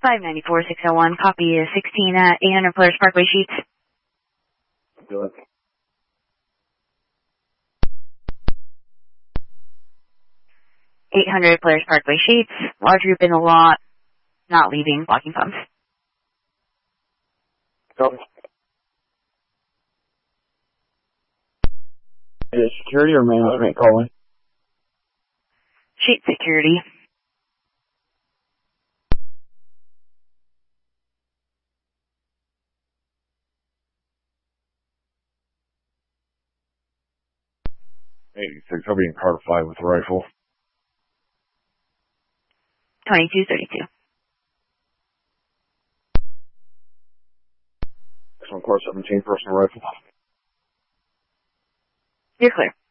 594-601, copy 16 at 800 Polaris Parkway Sheets. Do it. 800 Polaris Parkway Sheets, large group in the lot, not leaving, blocking pumps. Copy. Is it security or management calling? Sheet security. I'll be in car 5 with a rifle. 2232. Next one, car 17, personal rifle. You're clear.